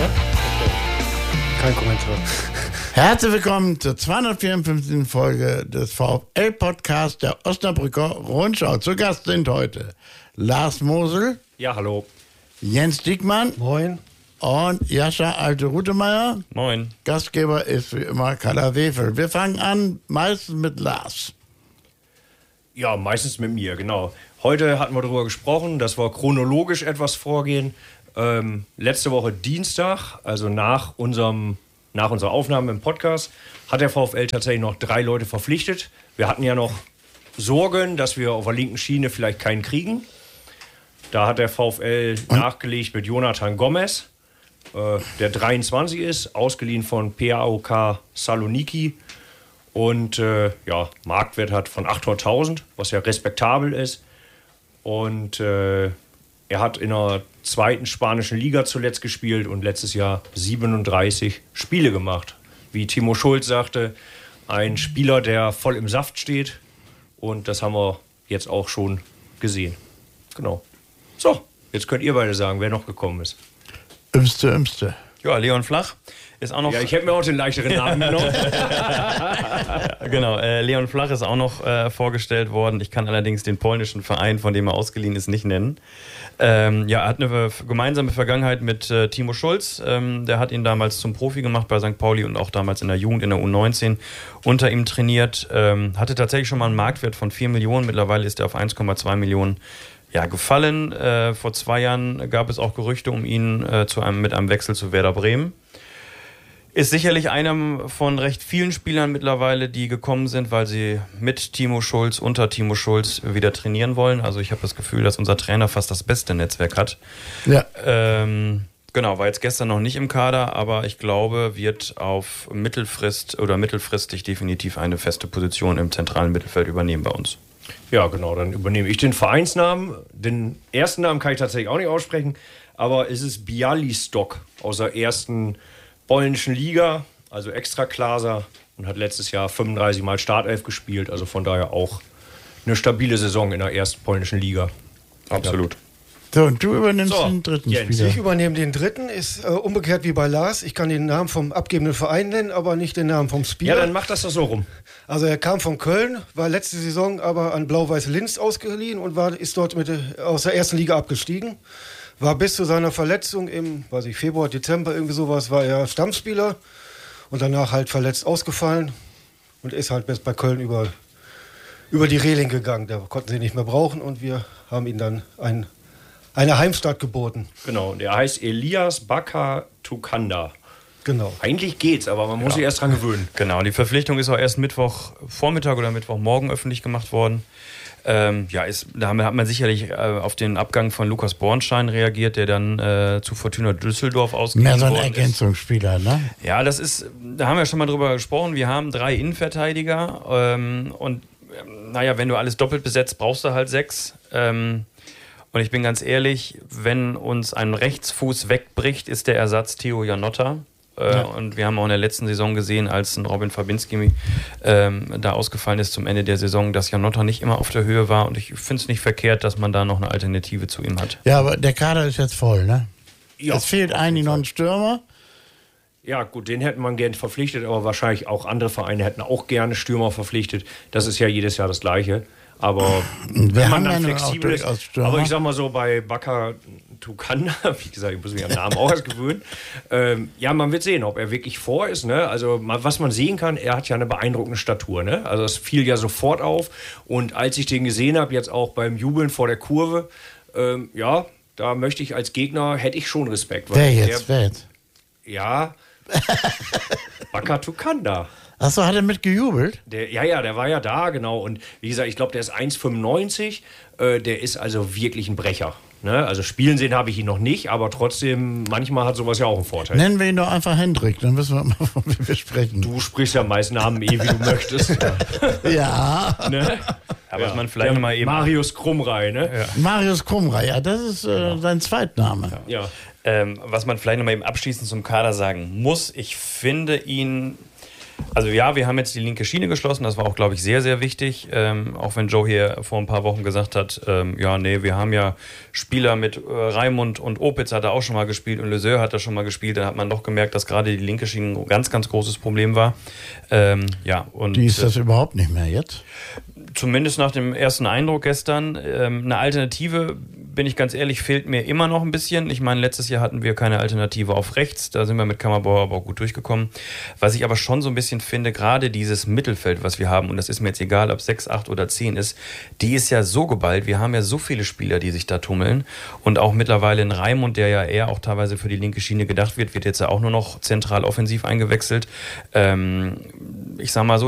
Kein Kommentar. Herzlich willkommen zur 254. Folge des VfL-Podcasts der Osnabrücker Rundschau. Zu Gast sind heute Lars Mosel. Ja, hallo. Jens Diekmann. Moin. Und Jascha Alte-Rutemeyer. Moin. Gastgeber ist wie immer Carla Wefel. Wir fangen an meistens mit Lars. Ja, meistens mit mir, genau. Heute hatten wir darüber gesprochen, dass wir chronologisch etwas vorgehen. Letzte Woche Dienstag, also nach unserer Aufnahme im Podcast, hat der VfL tatsächlich noch 3 Leute verpflichtet. Wir hatten ja noch Sorgen, dass wir auf der linken Schiene vielleicht keinen kriegen. Da hat der VfL nachgelegt mit Jonathan Gomez, der 23 ist, ausgeliehen von PAOK Saloniki und Marktwert hat von 800.000, was ja respektabel ist. Und er hat in der 2. spanischen Liga zuletzt gespielt und letztes Jahr 37 Spiele gemacht. Wie Timo Schulz sagte, ein Spieler, der voll im Saft steht. Und das haben wir jetzt auch schon gesehen. Genau. So, jetzt könnt ihr beide sagen, wer noch gekommen ist. Ümste. Ja, Leon Flach ist auch noch... Ja, ich hätte mir auch den leichteren Namen genommen. Genau, Leon Flach ist auch noch vorgestellt worden. Ich kann allerdings den polnischen Verein, von dem er ausgeliehen ist, nicht nennen. Er hat eine gemeinsame Vergangenheit mit Timo Schulz. Der hat ihn damals zum Profi gemacht bei St. Pauli und auch damals in der Jugend, in der U19 unter ihm trainiert. Hatte tatsächlich schon mal einen Marktwert von 4 Millionen. Mittlerweile ist er auf 1,2 Millionen gefallen. Vor 2 Jahren gab es auch Gerüchte um ihn mit einem Wechsel zu Werder Bremen. Ist sicherlich einer von recht vielen Spielern mittlerweile, die gekommen sind, weil sie mit Timo Schulz, unter Timo Schulz wieder trainieren wollen. Also ich habe das Gefühl, dass unser Trainer fast das beste Netzwerk hat. Ja. Genau, war jetzt gestern noch nicht im Kader, aber ich glaube, wird auf mittelfristig definitiv eine feste Position im zentralen Mittelfeld übernehmen bei uns. Ja, genau, dann übernehme ich den Vereinsnamen. Den ersten Namen kann ich tatsächlich auch nicht aussprechen, aber es ist Bialystok aus der 1. polnischen Liga, also Extraklasa, und hat letztes Jahr 35 Mal Startelf gespielt, also von daher auch eine stabile Saison in der 1. polnischen Liga. Absolut. So, und du übernimmst den dritten Jens. Spieler. Ich übernehme den dritten, ist umgekehrt wie bei Lars. Ich kann den Namen vom abgebenden Verein nennen, aber nicht den Namen vom Spieler. Ja, dann mach das doch so rum. Also er kam von Köln, war letzte Saison aber an Blau-Weiß Linz ausgeliehen und ist dort aus der 1. Liga abgestiegen. War bis zu seiner Verletzung im Februar, Dezember, irgendwie sowas, war er Stammspieler und danach halt verletzt ausgefallen und ist halt bis bei Köln über die Reling gegangen. Da konnten sie nicht mehr brauchen und wir haben ihm dann eine Heimstatt geboten. Genau, und er heißt Elias Baka-Tukanda. Genau. Eigentlich geht's, aber man muss sich erst dran gewöhnen. Genau, die Verpflichtung ist auch erst Mittwochvormittag oder Mittwochmorgen öffentlich gemacht worden. Da hat man sicherlich auf den Abgang von Lukas Bornstein reagiert, der dann zu Fortuna Düsseldorf ausgeliehen Mehr worden so ein Ergänzungsspieler, ne? Ja, da haben wir schon mal drüber gesprochen. Wir haben 3 Innenverteidiger und wenn du alles doppelt besetzt, brauchst du halt 6. Und ich bin ganz ehrlich, wenn uns ein Rechtsfuß wegbricht, ist der Ersatz Theo Janotta. Und wir haben auch in der letzten Saison gesehen, als ein Robin Fabinski da ausgefallen ist zum Ende der Saison, dass Janotta nicht immer auf der Höhe war. Und ich finde es nicht verkehrt, dass man da noch eine Alternative zu ihm hat. Ja, aber der Kader ist jetzt voll, ne? Ja, es fehlt eigentlich noch ein Stürmer. Ja, gut, den hätte man gern verpflichtet, aber wahrscheinlich auch andere Vereine hätten auch gerne Stürmer verpflichtet. Das ist ja jedes Jahr das Gleiche. Aber wenn man dann flexibel ist, aber ich sag mal so, bei Baka Tukanda, wie gesagt, ich muss mich am Namen auch erst gewöhnen, man wird sehen, ob er wirklich vor ist, ne? Also was man sehen kann, er hat ja eine beeindruckende Statur, ne? Also das fiel ja sofort auf und als ich den gesehen habe, jetzt auch beim Jubeln vor der Kurve, da möchte ich als Gegner, hätte ich schon Respekt. Wer jetzt? Ja, Baka Tukanda. Achso, hat er mit gejubelt? Der war ja da, genau. Und wie gesagt, ich glaube, der ist 1,95. Der ist also wirklich ein Brecher. Ne? Also spielen sehen habe ich ihn noch nicht, aber trotzdem, manchmal hat sowas ja auch einen Vorteil. Nennen wir ihn doch einfach Hendrik, dann wissen wir mal, von wem wir sprechen. Du sprichst ja meist Namen wie du möchtest. Ja. Ne? Aber was man vielleicht mal eben... Marius Krumrei, ne? Ja. Marius Krumrei, ja, das ist sein Zweitname. Ja. Was man vielleicht noch mal eben abschließend zum Kader sagen muss, ich finde ihn Also ja, wir haben jetzt die linke Schiene geschlossen, das war auch, glaube ich, sehr, sehr wichtig. Auch wenn Joe hier vor ein paar Wochen gesagt hat, wir haben ja Spieler mit Raimund und Opitz hat er auch schon mal gespielt und Leseur hat er schon mal gespielt. Dann hat man doch gemerkt, dass gerade die linke Schiene ein ganz, ganz großes Problem war. Und die ist das überhaupt nicht mehr jetzt? Zumindest nach dem ersten Eindruck gestern. Eine Alternative, bin ich ganz ehrlich, fehlt mir immer noch ein bisschen. Ich meine, letztes Jahr hatten wir keine Alternative auf rechts. Da sind wir mit Kammerbauer aber auch gut durchgekommen. Was ich aber schon so ein bisschen finde, gerade dieses Mittelfeld, was wir haben, und das ist mir jetzt egal, ob 6, 8 oder 10 ist, die ist ja so geballt. Wir haben ja so viele Spieler, die sich da tummeln. Und auch mittlerweile in Raimund, der ja eher auch teilweise für die linke Schiene gedacht wird jetzt ja auch nur noch zentral offensiv eingewechselt. Ich sag mal so,